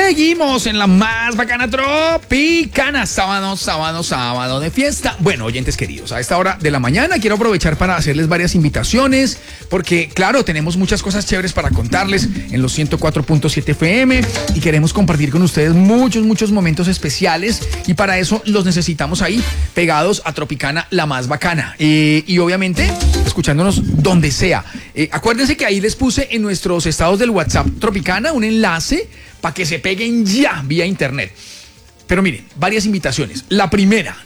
Seguimos en la más bacana tropicana. Sábado de fiesta. Bueno, oyentes queridos, a esta hora de la mañana quiero aprovechar para hacerles varias invitaciones, porque claro, tenemos muchas cosas chéveres para contarles en los 104.7 FM y queremos compartir con ustedes muchos momentos especiales, y para eso los necesitamos ahí, pegados a Tropicana, la más bacana. Y obviamente, escuchándonos donde sea. Acuérdense que ahí les puse en nuestros estados del WhatsApp Tropicana un enlace para que se peguen ya vía internet. Pero miren, varias invitaciones. La primera,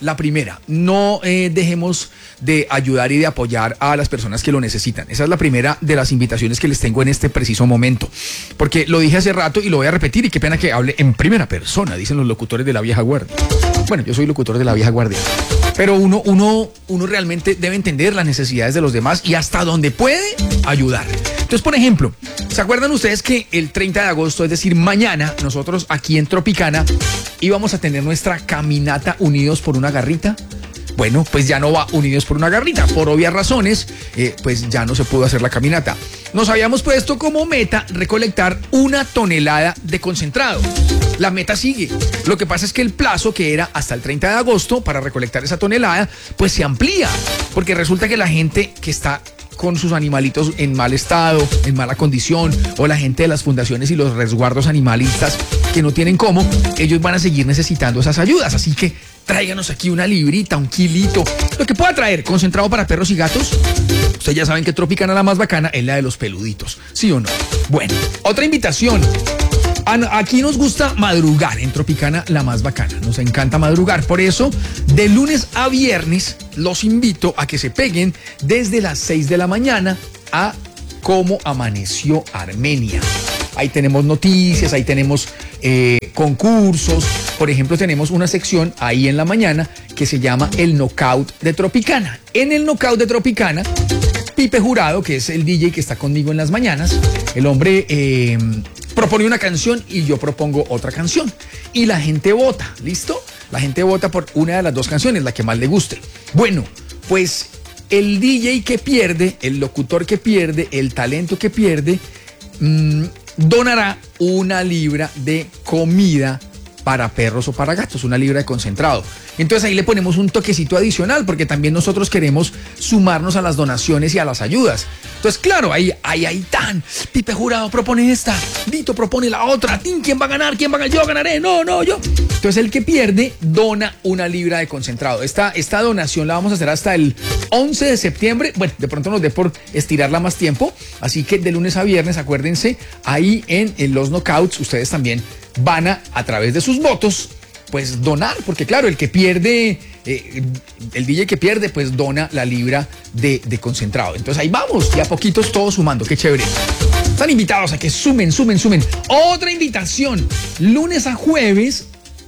no dejemos de ayudar y de apoyar a las personas que lo necesitan. Esa es la primera de las invitaciones que les tengo en este preciso momento. Porque lo dije hace rato y lo voy a repetir, y qué pena que hable en primera persona, dicen los locutores de la vieja guardia. Bueno, yo soy locutor de la vieja guardia. Pero uno realmente debe entender las necesidades de los demás y hasta donde puede ayudar. Entonces, por ejemplo, ¿se acuerdan ustedes que el 30 de agosto, es decir, mañana, nosotros aquí en Tropicana íbamos a tener nuestra caminata Unidos por una Garrita? Bueno, pues ya no va Unidos por una Garrita. Por obvias razones, pues ya no se pudo hacer la caminata. Nos habíamos puesto como meta recolectar 1 tonelada de concentrado. La meta sigue. Lo que pasa es que el plazo, que era hasta el 30 de agosto para recolectar esa tonelada, pues se amplía. Porque resulta que la gente que está con sus animalitos en mal estado, en mala condición, o la gente de las fundaciones y los resguardos animalistas que no tienen cómo, ellos van a seguir necesitando esas ayudas. Así que tráiganos aquí una librita, un kilito, lo que pueda traer, concentrado para perros y gatos. Ustedes ya saben que Tropicana, la más bacana, es la de los peluditos, ¿sí o no? Bueno, otra invitación. Aquí nos gusta madrugar en Tropicana, la más bacana. Nos encanta madrugar. Por eso, de lunes a viernes, los invito a que se peguen desde las 6 de la mañana a Cómo Amaneció Armenia. Ahí tenemos noticias, ahí tenemos concursos. Por ejemplo, tenemos una sección ahí en la mañana que se llama el Knockout de Tropicana. En el Knockout de Tropicana, Pipe Jurado, que es el DJ que está conmigo en las mañanas, el hombre propone una canción y yo propongo otra canción. Y la gente vota, ¿listo? La gente vota por una de las dos canciones, la que más le guste. Bueno, pues el DJ que pierde, el locutor que pierde, el talento que pierde, donará 1 libra de comida para perros o para gatos, 1 libra de concentrado. Entonces ahí le ponemos un toquecito adicional, porque también nosotros queremos sumarnos a las donaciones y a las ayudas. Entonces, claro, ahí tan. Pipe Jurado propone esta, Dito propone la otra. ¿Quién va a ganar? ¿Quién va a ganar? Yo ganaré. No, yo. Entonces el que pierde dona 1 libra de concentrado. Esta donación la vamos a hacer hasta el 11 de septiembre. Bueno, de pronto nos dé por estirarla más tiempo. Así que de lunes a viernes, acuérdense, ahí en los knockouts, ustedes también van a través de sus votos, pues donar, porque claro, el que pierde, el DJ que pierde, pues dona la libra de concentrado. Entonces ahí vamos, y a poquitos todos sumando, qué chévere. Están invitados a que sumen. Otra invitación, lunes a jueves,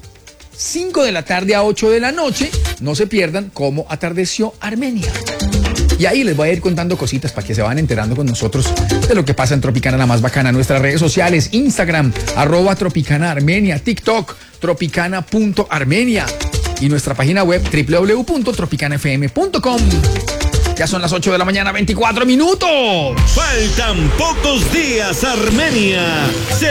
5 de la tarde a 8 de la noche, no se pierdan Cómo Atardeció Armenia. Y ahí les voy a ir contando cositas para que se van enterando con nosotros de lo que pasa en Tropicana, la más bacana. Nuestras redes sociales, Instagram, @TropicanaArmenia, TikTok, tropicana.armenia, y nuestra página web, www.tropicanafm.com. Ya son las 8 de la mañana, 24 minutos. Faltan pocos días, Armenia. Se